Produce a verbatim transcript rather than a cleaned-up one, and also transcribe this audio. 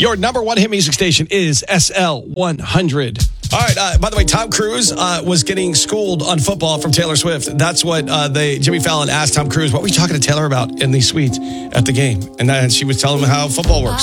Your number one hit music station is S L one hundred. All right. Uh, by the way, Tom Cruise uh, was getting schooled on football from Taylor Swift. That's what uh, they Jimmy Fallon asked Tom Cruise. What were you talking to Taylor about in the suite at the game? And then she was telling him how football works.